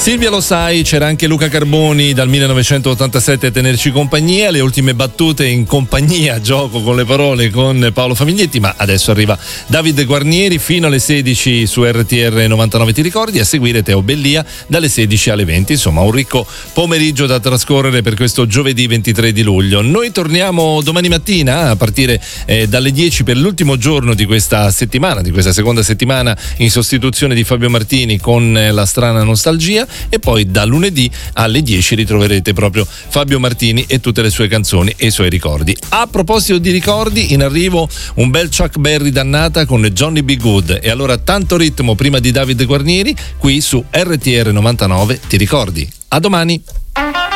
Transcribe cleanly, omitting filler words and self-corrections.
Silvia Lo Sai, c'era anche Luca Carboni dal 1987 a tenerci compagnia, le ultime battute in compagnia, gioco con le parole con Paolo Famiglietti, ma adesso arriva Davide Guarnieri fino alle 16 su RTR 99 Ti ricordi, a seguire Teo Bellia dalle 16 alle 20, insomma un ricco pomeriggio da trascorrere per questo giovedì 23 di luglio. Noi torniamo domani mattina a partire dalle 10 per l'ultimo giorno di questa settimana, di questa seconda settimana in sostituzione di Fabio Martini con La strana nostalgia, e poi da lunedì alle 10 ritroverete proprio Fabio Martini e tutte le sue canzoni e i suoi ricordi. A proposito di ricordi, in arrivo un bel Chuck Berry dannata con Johnny B. Good, e allora tanto ritmo prima di Davide Guarnieri qui su RTR 99 Ti ricordi. A domani.